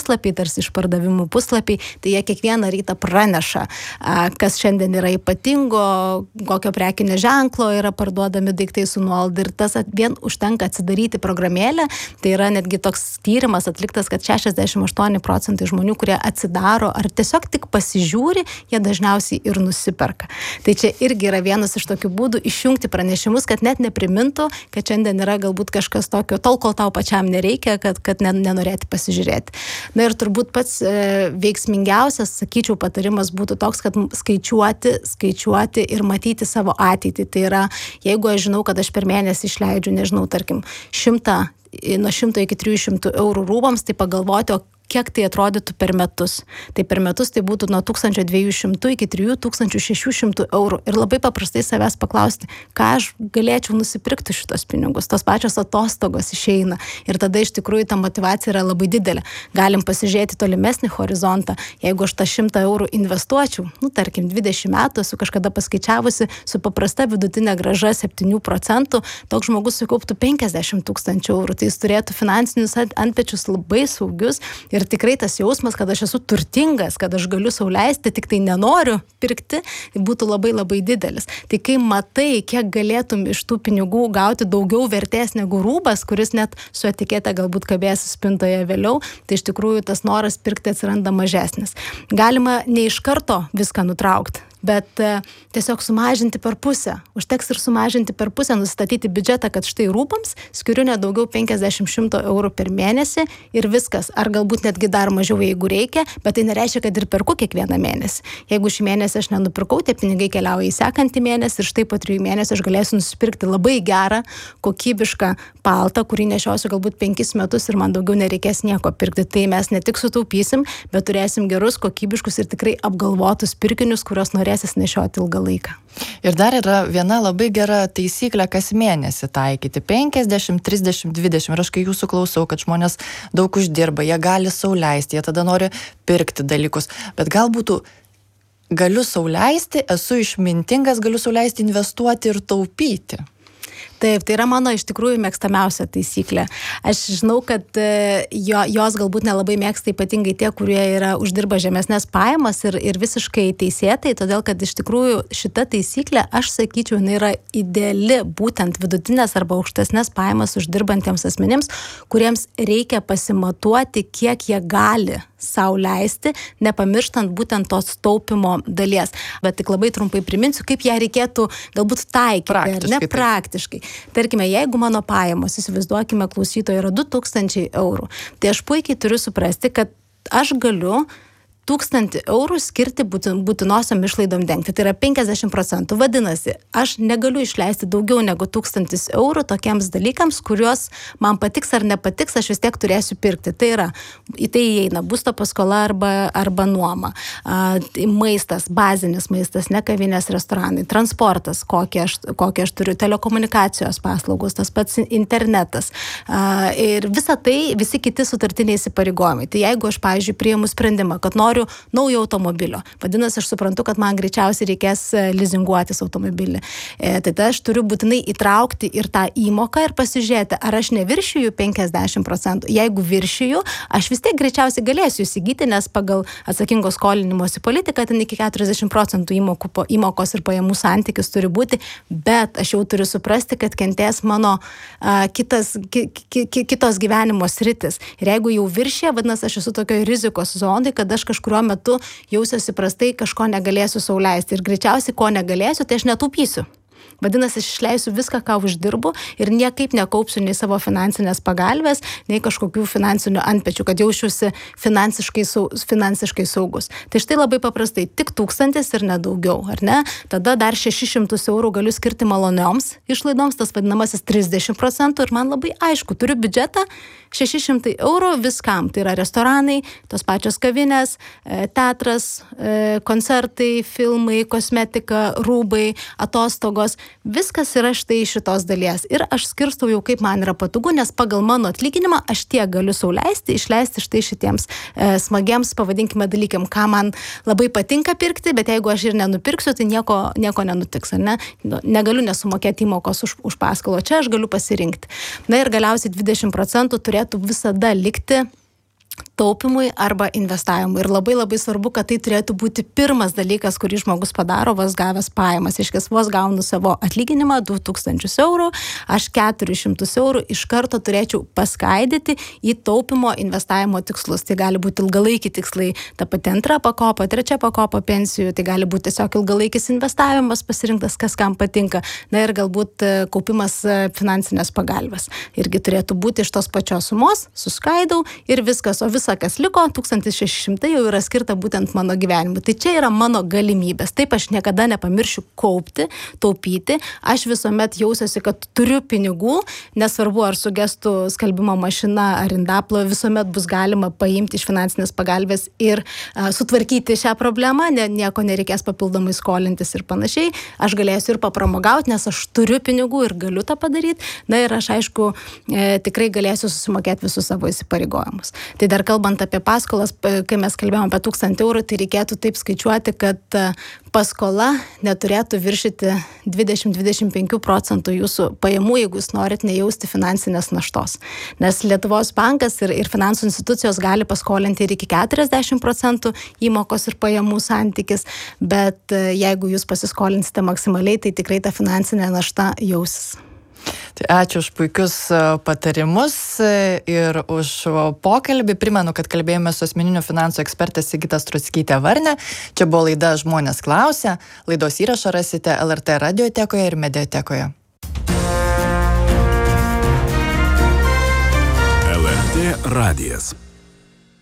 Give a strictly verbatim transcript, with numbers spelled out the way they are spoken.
puslapiai, tarsi išpardavimų puslapiai, tai jie kiekvieną rytą praneša, kas šiandien yra ypatingo, kokio prekinio ženklo yra parduodami daiktai su nuolaida ir tas vien užtenka atsidaryti programėlę. Tai yra netgi toks tyrimas atliktas, kad šešiasdešimt aštuoni procentai žmonių, kurie atsidaro ar tiesiog tik pasižiūri, jie dažniausiai ir nusiperka. Tai čia irgi yra vienas iš tokių būdų išjungti pranešimus, kad net neprimintų, kad šiandien yra galbūt kažkas tokio, tol kol tau pačiam nereikia, kad, kad nenorėti pasižiūrėti. Na ir turbūt pats e, veiksmingiausias, sakyčiau, patarimas būtų toks, kad skaičiuoti, skaičiuoti ir matyti savo ateitį. Tai yra, jeigu aš žinau, kad aš per mėnesį išleidžiu, nežinau, tarkim, šimtą, nuo šimto iki trijų šimtų eurų rūbams, tai pagalvoti, o kiek tai atrodytų per metus. Tai per metus tai būtų nuo tūkstančio dviejų šimtų iki trijų tūkstančių šešių šimtų eurų. Ir labai paprastai savęs paklausti, ką aš galėčiau nusipirkti šitos pinigus. Tos pačios atostogos išeina. Ir tada iš tikrųjų ta motyvacija yra labai didelė. Galim pasižiūrėti tolimesnį horizontą. Jeigu aš tą šimtą eurų investuočiau, nu tarkim dvidešimt metų, esu kažkada paskaičiavusi, su paprasta vidutinė grąža septynių procentų, toks žmogus sukauptų penkiasdešimt tūkstančių eurų. Tai jis turėtų finansinius antpečius labai saugius. Ir tikrai tas jausmas, kad aš esu turtingas, kad aš galiu sau leisti, tik tai nenoriu pirkti, būtų labai labai didelis. Tai kai matai, kiek galėtum iš tų pinigų gauti daugiau vertės negu rūbas, kuris net su etikete galbūt kabės spintoje vėliau, tai iš tikrųjų tas noras pirkti atsiranda mažesnis. Galima ne iš karto viską nutraukti, bet e, tiesiog sumažinti per pusę. Užteks ir sumažinti per pusę, nustatyti biudžetą, kad štai rūbams skiriu ne daugiau penkiasdešimt šimtų eurų per mėnesį ir viskas. Ar galbūt netgi dar mažiau, jeigu reikia, bet tai nereiškia, kad ir perku kiekvieną mėnesį. Jeigu šį mėnesį aš nenupirkau, tie pinigai keliauja į sekantį mėnesį ir štai po trijų mėnesių aš galėsiu nusipirkti labai gerą, kokybišką paltą, kurį nešiosiu galbūt penkis metus ir man daugiau nereikės nieko pirkti. Tai mes ne tik sutaupysim, bet turėsim gerus, kokybiškus ir tikrai apgalvotus pirkinius, kurios norėsis nešioti ilgą laiką. Ir dar yra viena labai gera taisyklė kas mėnesį taikyti. penkiasdešimt, trisdešimt, dvidešimt. Ir aš kai jūsų klausau, kad žmonės daug uždirba, jie gali sau leisti, jie tada nori pirkti dalykus. Bet gal būtų galiu sau leisti, esu išmintingas, galiu sau leisti investuoti ir taupyti. Taip, tai yra mano iš tikrųjų mėgstamiausia taisyklė. Aš žinau, kad jo, jos galbūt nelabai mėgsta ypatingai tie, kurie yra uždirba žemesnės pajamas ir, ir visiškai teisėtai, todėl kad iš tikrųjų šita taisyklė, aš sakyčiau, jinai yra ideali būtent vidutinės arba aukštesnės pajamas uždirbantiems asmenims, kuriems reikia pasimatuoti, kiek jie gali sau leisti, nepamirštant būtent tos taupimo dalies. Bet tik labai trumpai priminsiu, kaip ją reikėtų galbūt taikyti, praktiškai, ar ne praktiškai. Tarkime, jeigu mano pajamos, įsivaizduokime klausytojai, yra du tūkstančiai eurų, tai aš puikiai turiu suprasti, kad aš galiu tūkstantį eurų skirti būtinosiom išlaidom dengti. Tai yra penkiasdešimt procentų. Vadinasi, aš negaliu išleisti daugiau negu tūkstantis eurų tokiems dalykams, kuriuos man patiks ar nepatiks, aš vis tiek turėsiu pirkti. Tai yra, į tai įeina būsto paskola arba, arba nuoma, a, maistas, bazinis maistas, ne kavinės, restoranai, transportas, kokį aš, kokį aš turiu, telekomunikacijos paslaugos, tas pats internetas. A, ir visa tai, visi kiti sutartiniai įsipareigojimai. Tai jeigu aš, pavyzdžiui, priimu sprendimą, kad noriu naujo automobilio. Vadinasi, aš suprantu, kad man greičiausiai reikės lizinguotis automobilį. E, tai tada aš turiu būtinai įtraukti ir tą įmoką ir pasižiūrėti, ar aš neviršiju penkiasdešimt procentų. Jeigu viršiju, aš vis tiek greičiausiai galėsiu įsigyti, nes pagal atsakingo skolinimosi politiką ten iki keturiasdešimt procentų įmokų, įmokos ir pajamų santykis turi būti, bet aš jau turiu suprasti, kad kentės mano a, kitas, ki, ki, ki, kitos gyvenimo sritis. Ir jeigu jau viršė, vadinasi, aš esu tokioje rizikos zonai, kad aš kažkaip kuriuo metu jausiuosi prastai, kažko negalėsiu sau leisti. Ir greičiausiai, ko negalėsiu, tai aš netaupysiu. Vadinasi, aš išleisiu viską, ką uždirbu ir niekaip nekaupsiu nei savo finansinės pagalbės, nei kažkokių finansinių antpečių, kad jaučiuosi finansiškai, sau, finansiškai saugus. Tai štai labai paprastai, tik tūkstantis ir nedaugiau, ar ne? Tada dar šešis šimtus eurų galiu skirti malonioms išlaidoms, tas vadinamasis trisdešimt procentų ir man labai aišku, turiu biudžetą šeši šimtai eurų viskam. Tai yra restoranai, tos pačios kavinės, teatras, koncertai, filmai, kosmetika, rūbai, atostogos. Viskas yra štai šitos dalies. Ir aš skirstau jau kaip man yra patogu, nes pagal mano atlyginimą aš tiek galiu sau leisti, išleisti štai šitiems e, smagiems, pavadinkime, dalykam, ką man labai patinka pirkti, bet jeigu aš ir nenupirksiu, tai nieko, nieko nenutiks, ar ne? Negaliu nesumokėti įmokos už, už paskolą. Čia aš galiu pasirinkti. Na ir galiausiai dvidešimt procentų turėtų visada likti taupimui arba investavimui. Ir labai labai svarbu, kad tai turėtų būti pirmas dalykas, kurį žmogus padaro, vos gavęs pajamas. Iškės vos gaunu savo atlyginimą du tūkstančius eurų, aš keturis šimtus eurų iš karto turėčiau paskaidyti į taupimo investavimo tikslus. Tai gali būti ilgalaikiai tikslai, ta pati antra pakopa, trečia pakopa pensijų, tai gali būti tiesiog ilgalaikis investavimas pasirinktas, kas kam patinka. Na ir galbūt kaupimas finansinės pagalbės. Irgi turėtų būti iš tos pačios sumos, suskaidau ir viskas, o visa, kas liko, tūkstantis šeši šimtai jau yra skirta būtent mano gyvenimui. Tai čia yra mano galimybės. Taip aš niekada nepamiršiu kaupti, taupyti. Aš visuomet jausiuosi, kad turiu pinigų, nesvarbu ar sugestų skalbimo mašina ar indaplo, visuomet bus galima paimti iš finansinės pagalbės ir a, sutvarkyti šią problemą, ne, nieko nereikės papildomai skolintis ir panašiai. Aš galėsiu ir papramogauti, nes aš turiu pinigų ir galiu tą padaryti. Na ir aš, aišku, e, tikrai galėsiu susimokėti visus savo įsipareigojimus. Tai dar kalbant apie paskolas, kai mes kalbėjome apie tūkstantį eurų, tai reikėtų taip skaičiuoti, kad paskola neturėtų viršyti dvidešimt iki dvidešimt penkių procentų jūsų pajamų, jeigu jūs norit nejausti finansinės naštos. Nes Lietuvos bankas ir, ir finansų institucijos gali paskolinti ir iki keturiasdešimt procentų įmokos ir pajamų santykis, bet jeigu jūs pasiskolinsite maksimaliai, tai tikrai ta finansinė našta jausis. Tai ačiū už puikius patarimus ir už pokalbį. Primenu, kad kalbėjome su asmeninių finansų ekspertė Sigita Struckytė Varnė. Čia buvo laida Žmonės klausia. Laidos įrašą rasite L R T radiotekoje ir mediatekoje. L R T radijas.